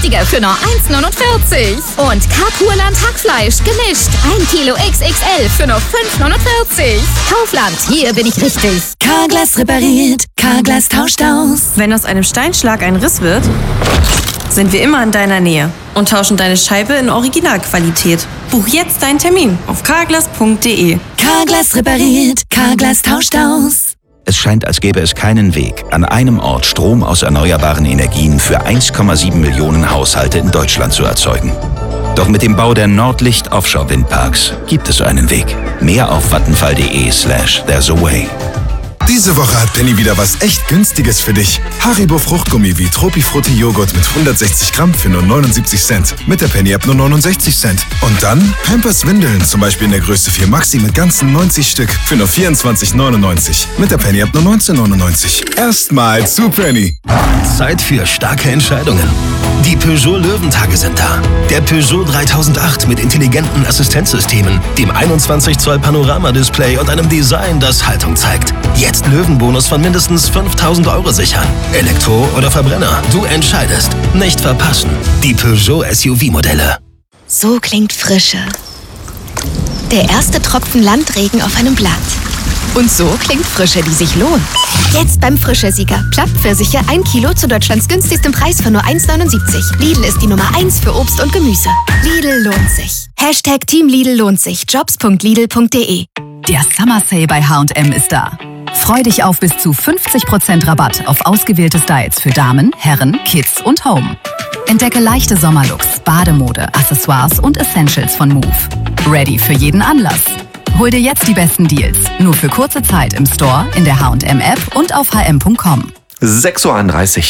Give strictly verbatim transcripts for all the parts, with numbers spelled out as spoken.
günstiger für nur eins neunundvierzig. Und Carpurland Hackfleisch gemischt. ein Kilo X X L für nur fünf neunundvierzig. Kaufland, hier bin ich richtig. Carglass repariert, Carglass tauscht aus. Wenn aus einem Steinschlag ein Riss wird, sind wir immer in deiner Nähe und tauschen deine Scheibe in Originalqualität. Buch jetzt deinen Termin auf carglass punkt de. Carglass repariert, Carglass tauscht aus. Es scheint, als gäbe es keinen Weg, an einem Ort Strom aus erneuerbaren Energien für eins Komma sieben Millionen Haushalte in Deutschland zu erzeugen. Doch mit dem Bau der Nordlicht Offshore Windparks gibt es einen Weg. Mehr auf vattenfall.de slash there's a way. Diese Woche hat Penny wieder was echt Günstiges für dich. Haribo Fruchtgummi wie Tropifrutti Joghurt mit hundertsechzig Gramm für nur neunundsiebzig Cent. Mit der Penny ab nur neunundsechzig Cent. Und dann Pampers Windeln, zum Beispiel in der Größe vier Maxi mit ganzen neunzig Stück für nur vierundzwanzig neunundneunzig. Mit der Penny ab nur neunzehn neunundneunzig. Erstmal zu Penny. Zeit für starke Entscheidungen. Die Peugeot Löwentage sind da. Der Peugeot dreitausendacht mit intelligenten Assistenzsystemen, dem einundzwanzig Zoll Panoramadisplay und einem Design, das Haltung zeigt. Jetzt Löwenbonus von mindestens fünftausend Euro sichern. Elektro oder Verbrenner, du entscheidest. Nicht verpassen. Die Peugeot S U V-Modelle. So klingt Frische. Der erste Tropfen Landregen auf einem Blatt. Und so klingt Frische, die sich lohnt. Jetzt beim Frische-Sieger. Plattpfirsiche ein Kilo zu Deutschlands günstigstem Preis für nur eins neunundsiebzig. Lidl ist die Nummer eins für Obst und Gemüse. Lidl lohnt sich. Hashtag Team Lidl lohnt sich. jobs punkt lidl punkt de. Der Summer Sale bei H und M ist da. Freu dich auf bis zu fünfzig Prozent Rabatt auf ausgewählte Styles für Damen, Herren, Kids und Home. Entdecke leichte Sommerlooks, Bademode, Accessoires und Essentials von Move. Ready für jeden Anlass. Hol dir jetzt die besten Deals. Nur für kurze Zeit im Store, in der H und M App und auf h m punkt com. sechs Uhr einunddreißig.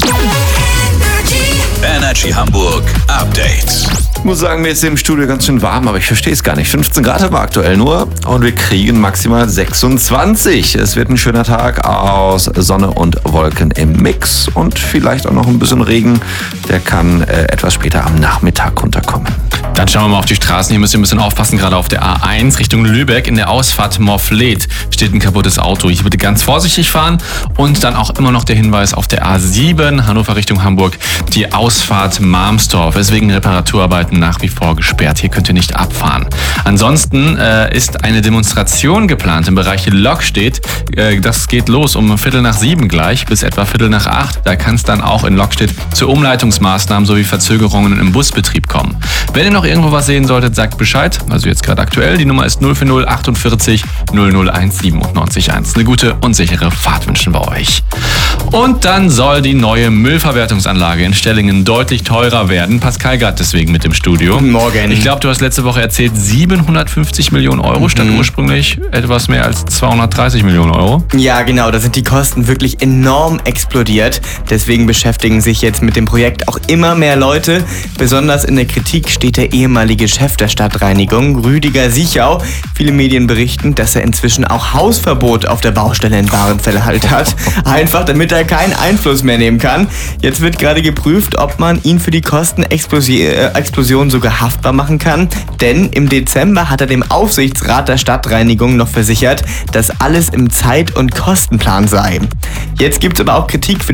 Energy Hamburg Update. Ich muss sagen, mir ist im Studio ganz schön warm, aber ich verstehe es gar nicht. fünfzehn Grad haben wir aktuell nur und wir kriegen maximal sechsundzwanzig. Es wird ein schöner Tag aus Sonne und Wolken im Mix und vielleicht auch noch ein bisschen Regen. Der kann äh, etwas später am Nachmittag runterkommen. Dann schauen wir mal auf die Straßen. Hier müsst ihr ein bisschen aufpassen, gerade auf der A eins Richtung Lübeck. In der Ausfahrt Morfleet steht ein kaputtes Auto. Hier bitte ganz vorsichtig fahren. Und dann auch immer noch der Hinweis auf der A sieben, Hannover Richtung Hamburg, die Ausfahrt Malmstorf. Weswegen Reparaturarbeiten nach wie vor gesperrt. Hier könnt ihr nicht abfahren. Ansonsten äh, ist eine Demonstration geplant im Bereich Lokstedt. Äh, das geht los um Viertel nach sieben gleich bis etwa Viertel nach acht. Da kann es dann auch in Lokstedt zu Umleitungsmaßnahmen sowie Verzögerungen im Busbetrieb kommen. Wenn ihr noch irgendwo was sehen solltet, sagt Bescheid. Also jetzt gerade aktuell. Die Nummer ist null vier null achtundvierzig null null eins siebenundneunzig eins. Eine gute und sichere Fahrt wünschen wir euch. Und dann soll die neue Müllverwertungsanlage in Stellingen deutlich teurer werden. Pascal Gatt deswegen mit dem Studio. Guten Morgen. Ich glaube, du hast letzte Woche erzählt, siebenhundertfünfzig Millionen Euro statt mhm. ursprünglich etwas mehr als zweihundertdreißig Millionen Euro. Ja, genau. Da sind die Kosten wirklich enorm explodiert. Deswegen beschäftigen sich jetzt mit dem Projekt auch immer mehr Leute. Besonders in der Kritik steht der ehemalige Chef der Stadtreinigung, Rüdiger Sichau. Viele Medien berichten, dass er inzwischen auch Hausverbot auf der Baustelle in Bahrenfeld hat. Einfach damit er keinen Einfluss mehr nehmen kann. Jetzt wird gerade geprüft, ob man ihn für die Kostenexplosion sogar haftbar machen kann. Denn im Dezember hat er dem Aufsichtsrat der Stadtreinigung noch versichert, dass alles im Zeit- und Kostenplan sei. Jetzt gibt es aber auch Kritik für